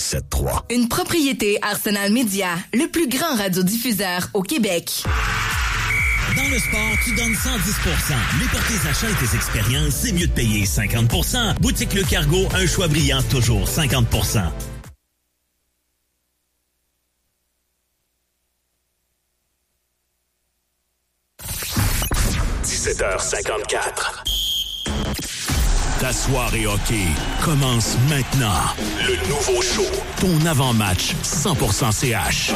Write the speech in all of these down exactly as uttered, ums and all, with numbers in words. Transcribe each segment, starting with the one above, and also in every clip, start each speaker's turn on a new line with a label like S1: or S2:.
S1: sept trois.
S2: Une propriété Arsenal Média, le plus grand radiodiffuseur au Québec.
S3: Dans le sport, tu donnes cent dix pour cent. Mais pour tes achats et tes expériences, c'est mieux de payer cinquante pour cent. Boutique Le Cargo, un choix brillant, toujours cinquante pour cent.
S1: dix-sept heures cinquante-quatre. Ta soirée hockey commence maintenant. Le nouveau show. Ton avant-match cent pour cent C H.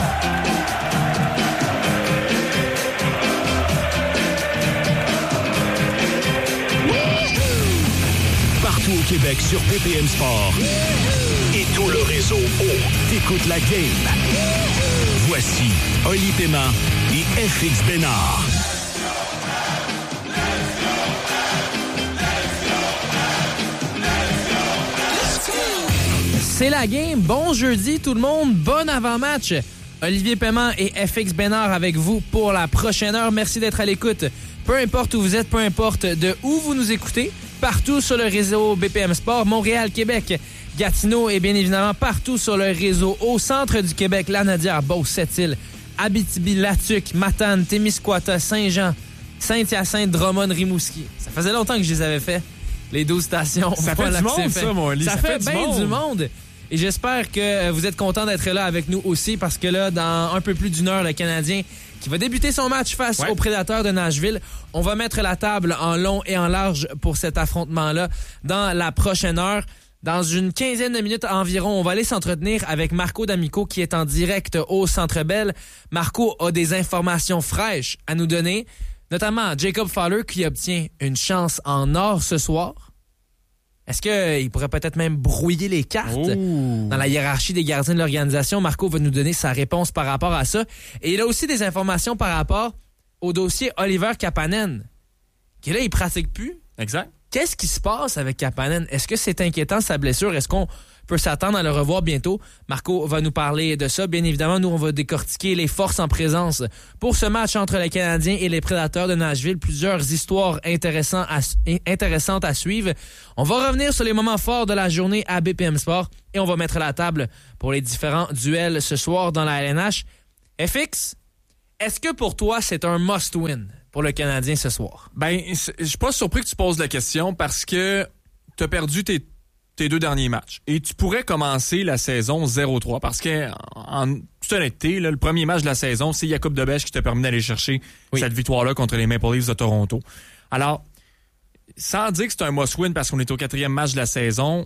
S1: Partout au Québec sur B P M Sport. Et tout le réseau O. T'écoutes la game. Voici Oli Paiement et F X Bénard.
S4: C'est la game. Bon jeudi tout le monde. Bon avant-match. Olivier Paiement et F X Bénard avec vous pour la prochaine heure. Merci d'être à l'écoute. Peu importe où vous êtes, peu importe de où vous nous écoutez, partout sur le réseau B P M Sport, Montréal, Québec, Gatineau et bien évidemment partout sur le réseau au centre du Québec, Lanaudière, Beauce, Sept-Îles, Abitibi, Latuc, Matane, Témiscouata, Saint-Jean, Saint-Hyacinthe, Drummond, Rimouski. Ça faisait longtemps que je les avais fait, les douze stations.
S5: Ça fait du monde, ça, mon lit.
S4: Ça, ça fait, fait bien du monde. Et j'espère que vous êtes contents d'être là avec nous aussi parce que là, dans un peu plus d'une heure, le Canadien qui va débuter son match face ouais. aux Prédateurs de Nashville. On va mettre la table en long et en large pour cet affrontement-là dans la prochaine heure. Dans une quinzaine de minutes environ, on va aller s'entretenir avec Marco D'Amico qui est en direct au Centre Bell. Marco a des informations fraîches à nous donner, notamment Jacob Fowler qui obtient une chance en or ce soir. Est-ce qu'il pourrait peut-être même brouiller les cartes Ooh. dans la hiérarchie des gardiens de l'organisation? Marco va nous donner sa réponse par rapport à ça. Et il a aussi des informations par rapport au dossier Oliver Kapanen, qui là, il pratique plus.
S5: Exact.
S4: Qu'est-ce qui se passe avec Kapanen? Est-ce que c'est inquiétant, sa blessure? Est-ce qu'on peut s'attendre à le revoir bientôt? Marco va nous parler de ça. Bien évidemment, nous, on va décortiquer les forces en présence pour ce match entre les Canadiens et les Prédateurs de Nashville. Plusieurs histoires intéressantes à, intéressantes à suivre. On va revenir sur les moments forts de la journée à B P M Sport et on va mettre la table pour les différents duels ce soir dans la L N H. F X, est-ce que pour toi, c'est un must-win pour le Canadien ce soir?
S5: Ben, je suis pas surpris que tu poses la question parce que tu as perdu tes tes deux derniers matchs. Et tu pourrais commencer la saison zéro trois parce que, en toute honnêteté, là, le premier match de la saison, c'est Jakub Dobeš qui t'a permis d'aller chercher oui. cette victoire-là contre les Maple Leafs de Toronto. Alors, sans dire que c'est un must-win parce qu'on est au quatrième match de la saison,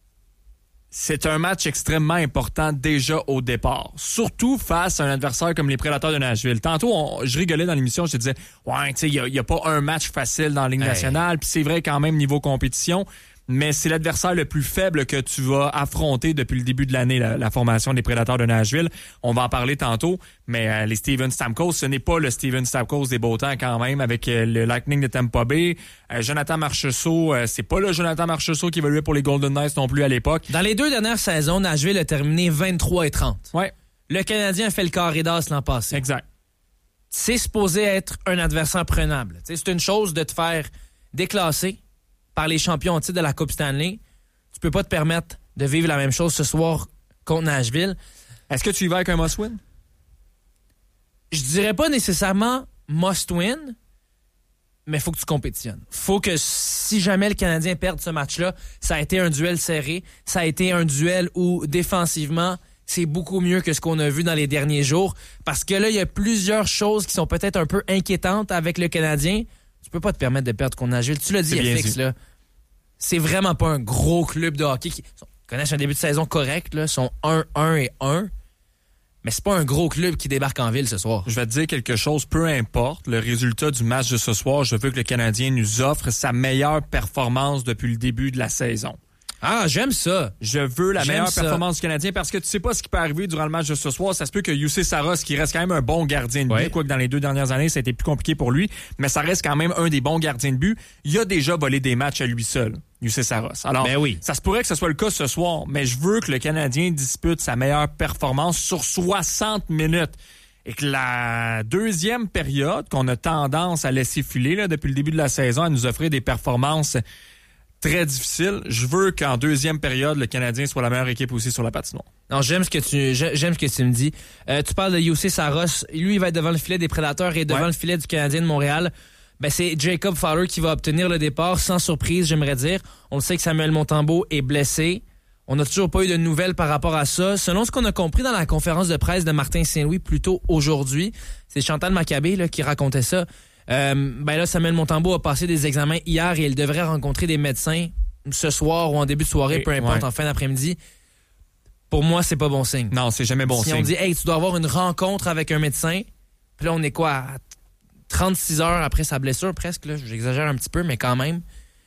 S5: c'est un match extrêmement important déjà au départ. Surtout face à un adversaire comme les Prédateurs de Nashville. Tantôt, on, je rigolais dans l'émission, je te disais, ouais, tu sais, il n'y a, a pas un match facile dans la Ligue hey. nationale, puis c'est vrai quand même niveau compétition, mais c'est l'adversaire le plus faible que tu vas affronter depuis le début de l'année, la, la formation des Prédateurs de Nashville. On va en parler tantôt, mais euh, les Steven Stamkos, ce n'est pas le Steven Stamkos des beaux temps quand même, avec euh, le Lightning de Tampa Bay. Euh, Jonathan Marchessault, euh, c'est pas le Jonathan Marchessault qui évoluait pour les Golden Knights non plus à l'époque.
S4: Dans les deux dernières saisons, Nashville a terminé vingt-trois et trente.
S5: Ouais.
S4: Le Canadien a fait le carré d'as l'an passé.
S5: Exact.
S4: C'est supposé être un adversaire prenable. T'sais, c'est une chose de te faire déclasser par les champions en titre de la Coupe Stanley. Tu peux pas te permettre de vivre la même chose ce soir contre Nashville.
S5: Est-ce que tu y vas avec un must-win?
S4: Je dirais pas nécessairement must-win, mais il faut que tu compétitionnes. Faut que si jamais le Canadien perd ce match-là, ça a été un duel serré, ça a été un duel où défensivement, c'est beaucoup mieux que ce qu'on a vu dans les derniers jours, parce que là, il y a plusieurs choses qui sont peut-être un peu inquiétantes avec le Canadien. Tu peux pas te permettre de perdre contre Nashville. Tu l'as dit, F X, là. C'est vraiment pas un gros club de hockey qui connaissent un début de saison correct, là. Ils sont un un et un. Mais c'est pas un gros club qui débarque en ville ce soir.
S5: Je vais te dire quelque chose, peu importe le résultat du match de ce soir, je veux que le Canadien nous offre sa meilleure performance depuis le début de la saison.
S4: Ah, j'aime ça.
S5: Je veux la
S4: j'aime
S5: meilleure
S4: ça.
S5: performance du Canadien parce que tu sais pas ce qui peut arriver durant le match de ce soir. Ça se peut que Jussi Saros, qui reste quand même un bon gardien de but, ouais. quoique dans les deux dernières années, ça a été plus compliqué pour lui, mais ça reste quand même un des bons gardiens de but. Il a déjà volé des matchs à lui seul, Jussi Saros. Alors,
S4: ben oui.
S5: ça se pourrait que ce soit le cas ce soir, mais je veux que le Canadien dispute sa meilleure performance sur soixante minutes. Et que la deuxième période qu'on a tendance à laisser filer là, depuis le début de la saison, à nous offrir des performances très difficile. Je veux qu'en deuxième période, le Canadien soit la meilleure équipe aussi sur la patinoire.
S4: Non, j'aime ce que tu j'aime ce que tu me dis. Euh, tu parles de Juuse Saros. Lui, il va être devant le filet des Prédateurs et devant ouais. le filet du Canadien de Montréal. Ben, c'est Jacob Fowler qui va obtenir le départ, sans surprise, j'aimerais dire. On le sait que Samuel Montembeault est blessé. On n'a toujours pas eu de nouvelles par rapport à ça. Selon ce qu'on a compris dans la conférence de presse de Martin Saint-Louis plus tôt aujourd'hui, c'est Chantal Maccabé là, qui racontait ça. Euh, ben là, Samuel Montembeault a passé des examens hier et il devrait rencontrer des médecins ce soir ou en début de soirée, et, peu importe, ouais. en fin d'après-midi. Pour moi, c'est pas bon signe.
S5: Non, c'est jamais bon
S4: si
S5: signe.
S4: Si on dit, hey, tu dois avoir une rencontre avec un médecin, puis là, on est quoi, à trente-six heures après sa blessure, presque, là, j'exagère un petit peu, mais quand même,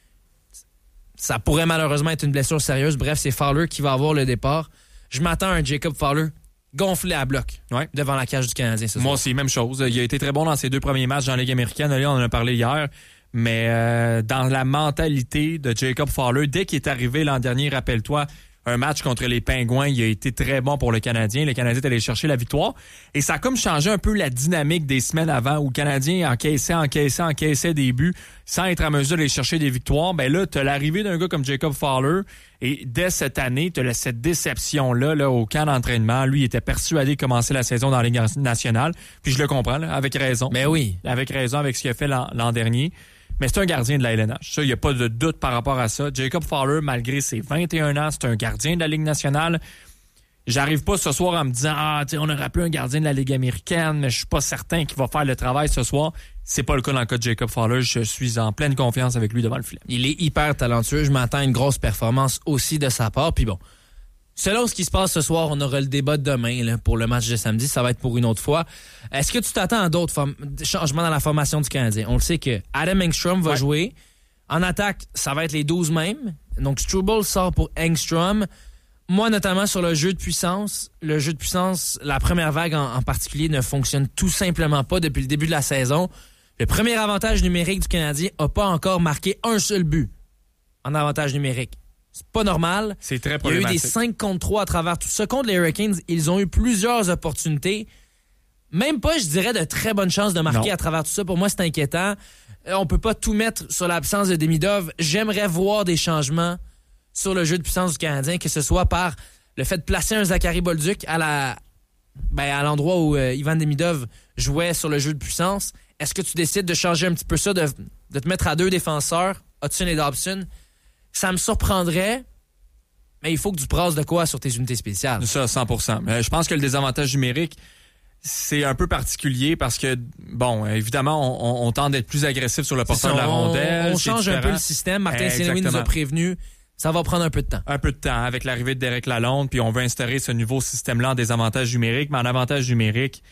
S4: ça pourrait malheureusement être une blessure sérieuse. Bref, c'est Fowler qui va avoir le départ. Je m'attends à un Jacob Fowler gonflé à bloc
S5: ouais.
S4: devant la cage du Canadien. Ce
S5: Moi
S4: soir.
S5: aussi, même chose. Il a été très bon dans ses deux premiers matchs dans la Ligue américaine. Là, on en a parlé hier. Mais euh, dans la mentalité de Jacob Fowler, dès qu'il est arrivé l'an dernier, rappelle-toi, un match contre les Pingouins, il a été très bon pour le Canadien. Le Canadien est allé chercher la victoire. Et ça a comme changé un peu la dynamique des semaines avant où le Canadien encaissait, encaissait, encaissait des buts sans être à mesure d'aller chercher des victoires. Ben là, tu as l'arrivée d'un gars comme Jacob Fowler et dès cette année, tu as cette déception-là là, au camp d'entraînement. Lui, il était persuadé de commencer la saison dans la Ligue nationale. Puis je le comprends, là, avec raison.
S4: Mais oui.
S5: Avec raison, avec ce qu'il a fait l'an, l'an dernier. Mais c'est un gardien de la L N H. Ça, il n'y a pas de doute par rapport à ça. Jacob Fowler, malgré ses vingt et un ans, c'est un gardien de la Ligue nationale. J'arrive pas ce soir en me disant « Ah, tu sais, on aurait pu un gardien de la Ligue américaine, mais je suis pas certain qu'il va faire le travail ce soir. » C'est pas le cas dans le cas de Jacob Fowler. Je suis en pleine confiance avec lui devant le filet.
S4: Il est hyper talentueux. Je m'attends à une grosse performance aussi de sa part. Puis bon, selon ce qui se passe ce soir, on aura le débat de demain là, pour le match de samedi. Ça va être pour une autre fois. Est-ce que tu t'attends à d'autres form- changements dans la formation du Canadien? On le sait que Adam Engstrom va ouais. jouer. En attaque, ça va être les douze mêmes. Donc, Struble sort pour Engstrom. Moi, notamment sur le jeu de puissance, le jeu de puissance, la première vague en, en particulier ne fonctionne tout simplement pas depuis le début de la saison. Le premier avantage numérique du Canadien n'a pas encore marqué un seul but en avantage numérique. C'est pas normal.
S5: C'est très
S4: Il
S5: problématique.
S4: y a eu des cinq contre trois à travers tout ça. Contre les Hurricanes, ils ont eu plusieurs opportunités. Même pas, je dirais, de très bonnes chances de marquer non. à travers tout ça. Pour moi, c'est inquiétant. On peut pas tout mettre sur l'absence de Demidov. J'aimerais voir des changements sur le jeu de puissance du Canadien, que ce soit par le fait de placer un Zachary Bolduc à la, ben, à l'endroit où euh, Ivan Demidov jouait sur le jeu de puissance. Est-ce que tu décides de changer un petit peu ça, de, de te mettre à deux défenseurs, Hudson et Dobson? Ça me surprendrait, mais il faut que tu brasses de quoi sur tes unités spéciales.
S5: Ça, cent pour cent. Mais je pense que le désavantage numérique, c'est un peu particulier parce que, bon, évidemment, on, on tente d'être plus agressif sur le porteur de la rondelle.
S4: On, on change un peu le système. Martin Saint-Louis nous a prévenu. Ça va prendre un peu de temps.
S5: Un peu de temps avec l'arrivée de Derek Lalonde, puis on veut instaurer ce nouveau système-là en désavantage numérique. Mais en avantage numérique,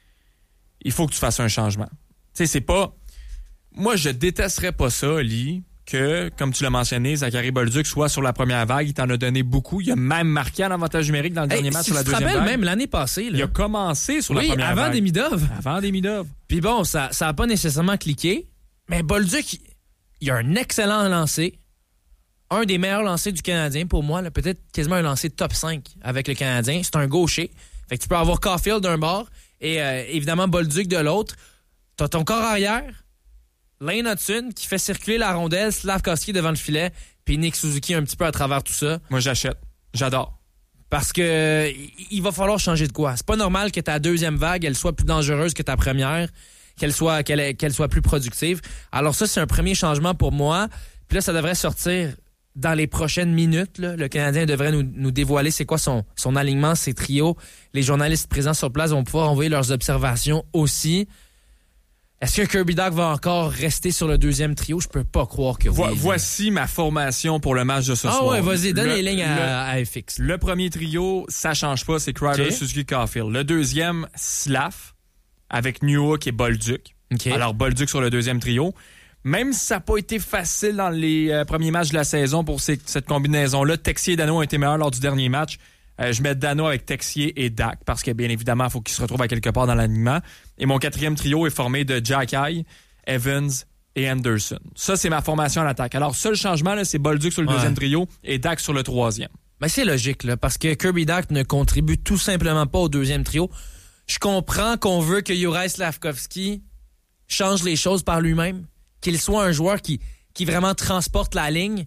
S5: il faut que tu fasses un changement. Tu sais, c'est pas... Moi, je détesterais pas ça, Oli, que, comme tu l'as mentionné, Zachary Bolduc soit sur la première vague. Il t'en a donné beaucoup. Il a même marqué en avantage numérique dans le hey, dernier match
S4: si
S5: sur la deuxième vague.
S4: Tu te rappelles, même l'année passée. Là.
S5: Il a commencé sur
S4: oui,
S5: la première
S4: avant
S5: vague.
S4: Demidov.
S5: Avant Demidov.
S4: Puis bon, ça n'a pas nécessairement cliqué, mais Bolduc, il a un excellent lancé. Un des meilleurs lancers du Canadien, pour moi, là, peut-être quasiment un lancer top cinq avec le Canadien. C'est un gaucher. Fait que tu peux avoir Caulfield d'un bord et euh, évidemment Bolduc de l'autre. T'as ton corps arrière, Lane Hudson qui fait circuler la rondelle, Slavkovski devant le filet, puis Nick Suzuki un petit peu à travers tout ça.
S5: Moi, j'achète. J'adore.
S4: Parce que il va falloir changer de quoi. C'est pas normal que ta deuxième vague, elle soit plus dangereuse que ta première, qu'elle soit, qu'elle, qu'elle soit plus productive. Alors ça, c'est un premier changement pour moi. Puis là, ça devrait sortir dans les prochaines minutes. Là. Le Canadien devrait nous, nous dévoiler c'est quoi son, son alignement, ses trios. Les journalistes présents sur place vont pouvoir envoyer leurs observations aussi. Est-ce que Kirby Dach va encore rester sur le deuxième trio? Je peux pas croire que oui.
S5: Vo- voici ma formation pour le match de ce
S4: ah
S5: soir.
S4: Ah ouais, vas-y, donne
S5: le,
S4: les lignes à,
S5: le,
S4: à F X.
S5: Le premier trio, ça change pas, c'est Kreider, okay. Suzuki, Caulfield. Le deuxième, Slav, avec Newhook et Bolduc.
S4: Okay.
S5: Alors, Bolduc sur le deuxième trio. Même si ça n'a pas été facile dans les euh, premiers matchs de la saison pour ces, cette combinaison-là, Texier et Danault ont été meilleurs lors du dernier match. Euh, je mets Danault avec Texier et Dach parce que, bien évidemment, il faut qu'il se retrouve à quelque part dans l'alignement. Et mon quatrième trio est formé de Jacky, Evans et Anderson. Ça, c'est ma formation à l'attaque. Alors, seul changement, là, c'est Bolduc sur le ouais. deuxième trio et Dach sur le troisième.
S4: Ben, c'est logique, là, parce que Kirby Dach ne contribue tout simplement pas au deuxième trio. Je comprends qu'on veut que Juraj Slavkovski change les choses par lui-même, qu'il soit un joueur qui, qui vraiment transporte la ligne,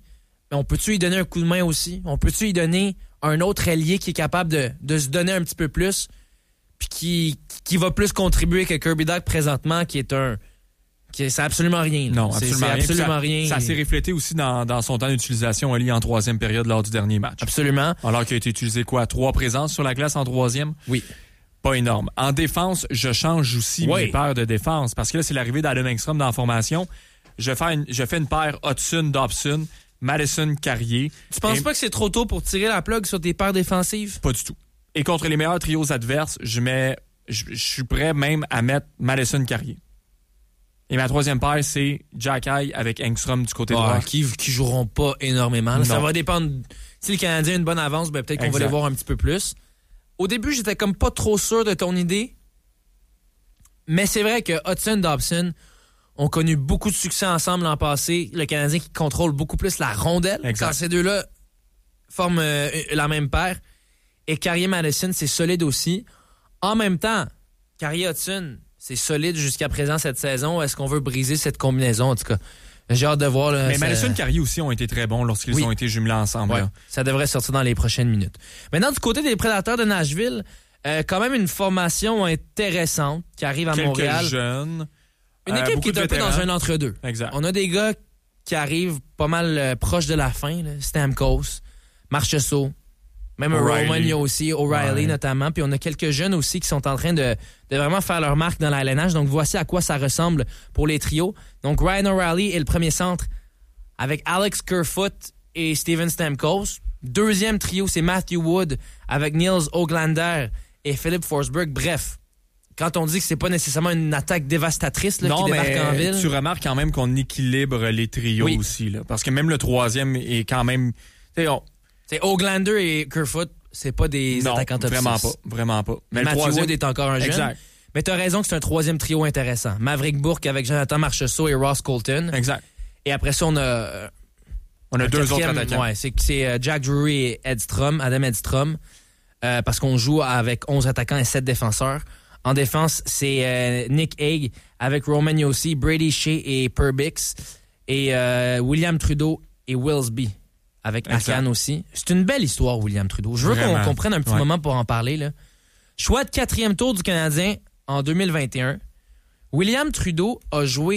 S4: mais on peut-tu lui donner un coup de main aussi? On peut-tu lui donner un autre ailier qui est capable de, de se donner un petit peu plus, puis qui, qui va plus contribuer que Kirby Dach présentement, qui est un... qui c'est absolument rien. Là.
S5: Non,
S4: c'est,
S5: absolument
S4: c'est
S5: rien.
S4: absolument
S5: ça,
S4: rien.
S5: Ça s'est reflété aussi dans, dans son temps d'utilisation, Ali, en troisième période lors du dernier match.
S4: Absolument.
S5: Alors qu'il a été utilisé, quoi, trois présences sur la glace en troisième?
S4: Oui.
S5: Pas énorme. En défense, je change aussi
S4: oui.
S5: mes paires de défense, parce que là, c'est l'arrivée d'Adam Engstrom dans la formation. Je fais une, je fais une paire Hudson-Dobson, Madison-Carrier.
S4: Tu penses
S5: et...
S4: pas que c'est trop tôt pour tirer la plug sur tes paires défensives?
S5: Pas du tout. Et contre les meilleurs trios adverses, je mets, je, je suis prêt même à mettre Madison-Carrier. Et ma troisième paire, c'est Jack-Eye avec Engstrom du côté
S4: ah,
S5: droit.
S4: Qui, qui joueront pas énormément. Là, ça va dépendre. Si le Canadien a une bonne avance, ben peut-être qu'on exact. va les voir un petit peu plus. Au début, j'étais comme pas trop sûr de ton idée. Mais c'est vrai que Hudson et Dobson ont connu beaucoup de succès ensemble l'an passé. Le Canadien qui contrôle beaucoup plus la rondelle. Exact. Quand ces deux-là forment euh, la même paire. Et Carrier-Madison, c'est solide aussi. En même temps, Carrier-Hudson, c'est solide jusqu'à présent cette saison. Est-ce qu'on veut briser cette combinaison? En tout cas, j'ai hâte de voir. Là,
S5: mais
S4: ça...
S5: Madison et Carrier aussi ont été très bons lorsqu'ils oui. ont été jumelés ensemble.
S4: Ouais.
S5: Là.
S4: Ça devrait sortir dans les prochaines minutes. Maintenant, du côté des Prédateurs de Nashville, euh, quand même une formation intéressante qui arrive à
S5: Quelques
S4: Montréal.
S5: jeunes.
S4: Une équipe euh, qui est un peu dans un entre-deux.
S5: Exact.
S4: On a des gars qui arrivent pas mal euh, proches de la fin. Là. Stamkos, Marchessault, même Roman aussi, O'Reilly ouais. notamment. Puis on a quelques jeunes aussi qui sont en train de, de vraiment faire leur marque dans la L N H. Donc voici à quoi ça ressemble pour les trios. Donc Ryan O'Reilly est le premier centre avec Alex Kerfoot et Steven Stamkos. Deuxième trio, c'est Matthew Wood avec Niels Höglander et Philip Forsberg. Bref, quand on dit que c'est pas nécessairement une attaque dévastatrice là,
S5: non,
S4: qui débarque
S5: mais
S4: en ville.
S5: Tu remarques quand même qu'on équilibre les trios oui. aussi. Là, parce que même le troisième est quand même... On...
S4: C'est Höglander et Kerfoot, c'est pas des
S5: non,
S4: attaquants top
S5: vraiment
S4: six.
S5: pas, vraiment pas.
S4: Mais Matthew troisième... Wood est encore un jeune. Exact. Mais t'as raison que c'est un troisième trio intéressant. Maverick Bourque avec Jonathan Marchessault et Ross Colton.
S5: Exact.
S4: Et après ça, on a...
S5: On a deux autres attaquants.
S4: Ouais, c'est, c'est Jack Drury et Edstrom, Adam Edstrom, euh, parce qu'on joue avec onze attaquants et sept défenseurs. En défense, c'est euh, Nick Hague avec Roman Josi, Brady Shea et Perbix, et euh, William Trudeau et Willsby avec Akan aussi. C'est une belle histoire, William Trudeau. Je veux Vraiment. qu'on, qu'on prenne un petit ouais. moment pour en parler. Là. Choix de quatrième tour du Canadien en deux mille vingt et un. William Trudeau a joué